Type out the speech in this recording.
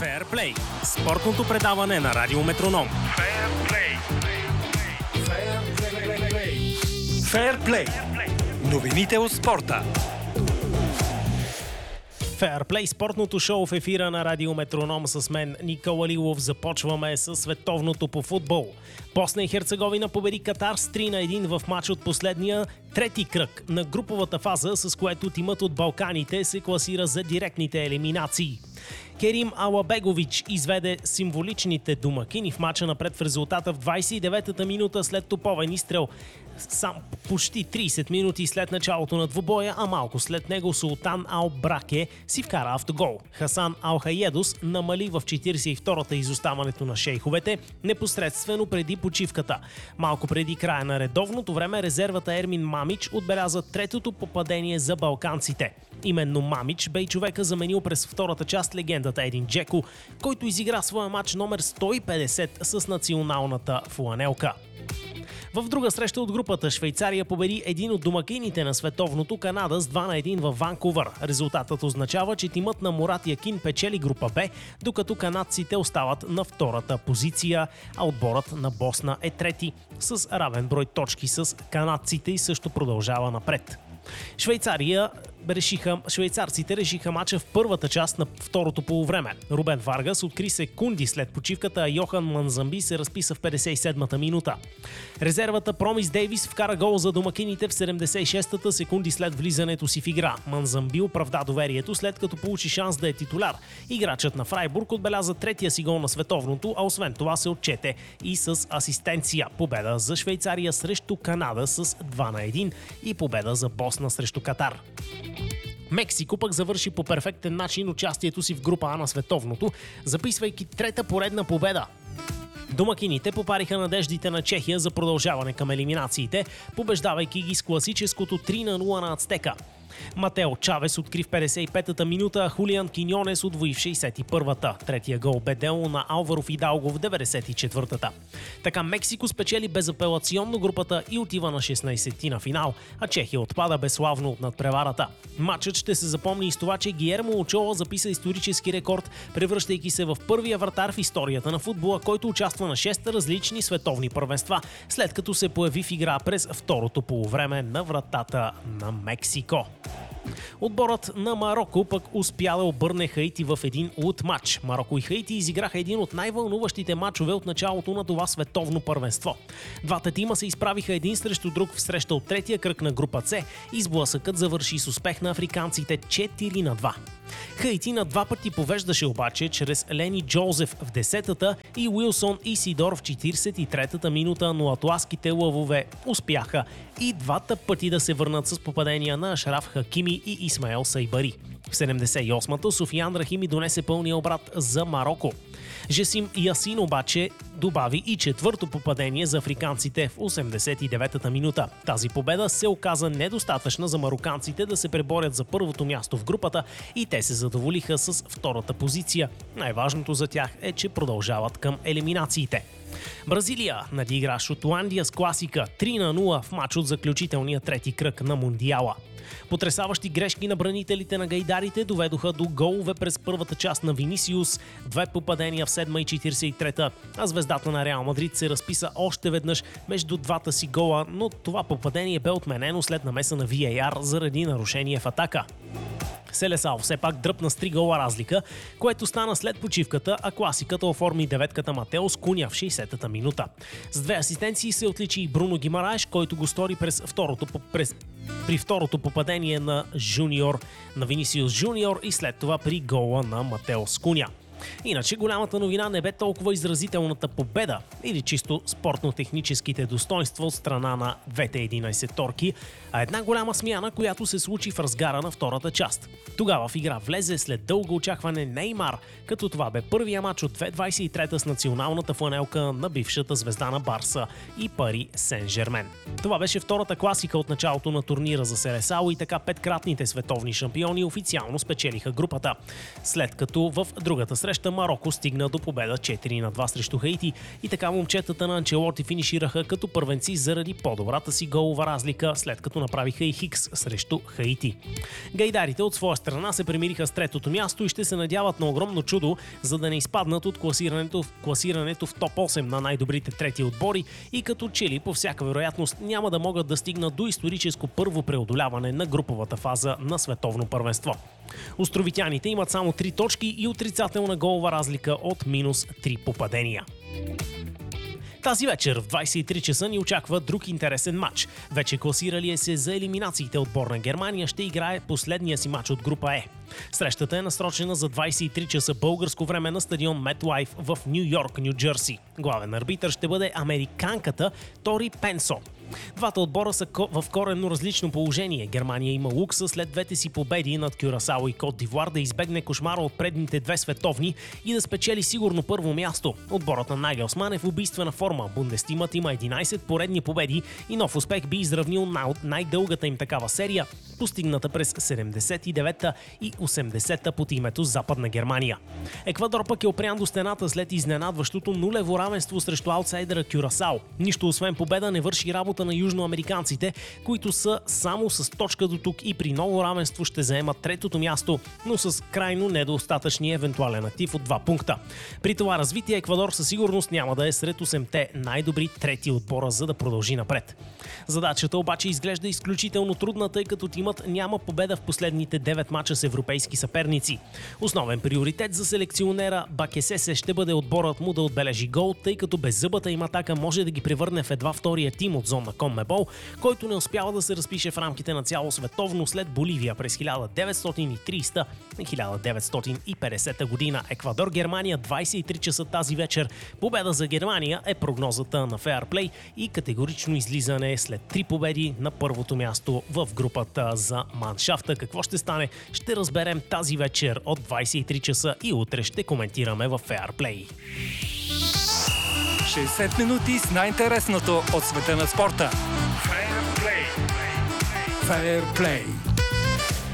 Феърплей – спортното предаване на Радио Метроном. Феърплей. Новините от спорта. Феърплей – спортното шоу в ефира на Радио Метроном с мен Никола Лилов. Започваме с световното по футбол. Босна и Херцеговина победи Катар с 3-1 в матч от последния трети кръг на груповата фаза, с което тимът от Балканите се класира за директните елиминации. Керим Алабегович изведе символичните домакини в мача напред в резултата в 29-та минута след топовен изстрел. Сам почти 30 минути след началото на двубоя, а малко след него Султан Ал-Браке си вкара автогол. Хасан Ал-Хайедус намали в 42-та изоставането на шейховете непосредствено преди почивката. Малко преди края на редовното време резервата Ермин Мамич отбеляза третото попадение за балканците. Именно Мамич бе човека заменил през втората част легендата Един Джеко, който изигра своя матч номер 150 с националната фланелка. В друга среща от групата Швейцария победи един от домакините на световното Канада с 2-1 във Ванкувър. Резултатът означава, че тимът на Мурат Якин печели група Б, докато канадците остават на втората позиция, а отборът на Босна е трети с равен брой точки с канадците и също продължава напред. Швейцарците решиха мача в първата част на второто полувреме. Рубен Варгас откри секунди след почивката, а Йохан Манзамби се разписа в 57-та минута. Резервата Промис Дейвис вкара гол за домакините в 76-та секунди след влизането си в игра. Манзамби оправда доверието, след като получи шанс да е титуляр. Играчът на Фрайбург отбеляза третия си гол на световното, а освен това се отчете и с асистенция. Победа за Швейцария срещу Канада с 2-1 и победа за Босна срещу Катар. Мексико пък завърши по перфектен начин участието си в група А на световното, записвайки трета поредна победа. Домакините попариха надеждите на Чехия за продължаване към елиминациите, побеждавайки ги с класическото 3-0 на Ацтека. Матео Чавес откри в 55-та минута, а Хулиан Киньонес удвои в 61-та. Третия гол бе дело на Алваро Фидалго в 94-та. Така Мексико спечели безапелационно групата и отива на 16-ти на финал, а Чехия отпада безславно от надпреварата. Матчът ще се запомни и с това, че Гиермо Очоа записа исторически рекорд, превръщайки се в първия вратар в историята на футбола, който участва на 6 различни световни първенства, след като се появи в игра през второто полувреме на вратата на Мексико. Отборът на Мароко пък успя да обърне Хаити в един луд матч. Мароко и Хаити изиграха един от най-вълнуващите матчове от началото на това световно първенство. Двата тима се изправиха един срещу друг в среща от третия кръг на група С и сблъсъкът завърши с успех на африканците 4-2. Хаити на два пъти повеждаше обаче чрез Лени Джозеф в 10-та и Уилсон Исидор в 43-та минута, но атласките лъвове успяха и двата пъти да се върнат с попадения на Ашраф Хакими и Исмаел Сайбари. В 78-та Софиян Рахими донесе пълния обрат за Мароко. Жесим Ясин обаче добави и четвърто попадение за африканците в 89-та минута. Тази победа се оказа недостатъчна за мароканците да се преборят за първото място в групата и те се задоволиха с втората позиция. Най-важното за тях е, че продължават към елиминациите. Бразилия надигра Шотландия с класика 3-0 в матч от заключителния трети кръг на Мундиала. Потресаващи грешки на бранителите на гайдарите доведоха до голове през първата част на Винисиус, две попадения в 7 и 43-та, а звездата на Реал Мадрид се разписа още веднъж между двата си гола, но това попадение бе отменено след намеса на VAR заради нарушение в атака. Селесао все пак дръпна с 3 гола разлика, което стана след почивката, а класиката оформи деветката Матеос Куня в 60-та минута. С две асистенции се отличи и Бруно Гимараеш, който го стори при второто попадение на Винисиус Жуниор и след това при гола на Матеос Куня. Иначе голямата новина не бе толкова изразителната победа или чисто спортно-техническите достоинства от страна на двете 11-торки, а една голяма смяна, която се случи в разгара на втората част. Тогава в игра влезе след дълго очакване Неймар, като това бе първия матч от 2023 с националната фланелка на бившата звезда на Барса и Пари Сен-Жермен. Това беше втората класика от началото на турнира за Селесао и така петкратните световни шампиони официално спечелиха групата, след като в другата среща среща Мароко стигна до победа 4-2 срещу Хаити и така момчетата на Анчелоти финишираха като първенци заради по-добрата си голова разлика, след като направиха и хикс срещу Хаити. Гайдарите от своя страна се примириха с третото място и ще се надяват на огромно чудо, за да не изпаднат от класирането в топ 8 на най-добрите трети отбори и като че ли по всяка вероятност няма да могат да стигнат до историческо първо преодоляване на груповата фаза на световно първенство. Островитяните имат само 3 точки и отрицателна голова разлика от минус 3 попадения. Тази вечер в 23 часа ни очаква друг интересен матч. Вече класиралия се за елиминациите отбор на Германия ще играе последния си матч от група Е. Срещата е насрочена за 23 часа българско време на стадион MetLife в Ню Йорк, Ню Джерси. Главен арбитър ще бъде американката Тори Пенсо. Двата отбора са в коренно различно положение. Германия има лукса след двете си победи над Кюрасао и Кот д'Ивуар да избегне кошмара от предните две световни и да спечели сигурно първо място. Отборът на Нагелсман е в убийствена форма. Бундестимът има 11 поредни победи и нов успех би изравнил най-дългата им такава серия, постигната през 79-та и 80-та под името Западна Германия. Еквадор пък е опрян до стената след изненадващото нулево равенство срещу аутсайдера Кюрасао. Нищо освен победа не върши работа на южноамериканците, които са само с точка до тук и при ново равенство ще заемат третото място, но с крайно недостатъчния евентуален актив от 2 пункта. При това развитие Еквадор със сигурност няма да е сред 8-те най-добри трети отбора, за да продължи напред. Задачата обаче изглежда изключително трудна, тъй като тимът няма победа в последните 9 мача с европейски съперници. Основен приоритет за селекционера Бакесесе ще бъде отборът му да отбележи гол, тъй като беззъбата им атака може да ги превърне в едва втория тим от зона Конмебол, който не успява да се разпише в рамките на цяло световно след Боливия през 1930 и 1950 година. Еквадор, Германия, 23 часа тази вечер. Победа за Германия е прогнозата на Fairplay и категорично излизане след 3 победи на първото място в групата за маншафта. Какво ще стане, ще разберем тази вечер от 23 часа и утре ще коментираме в Fairplay. 60 минути с най-интересното от света на спорта. Fairplay.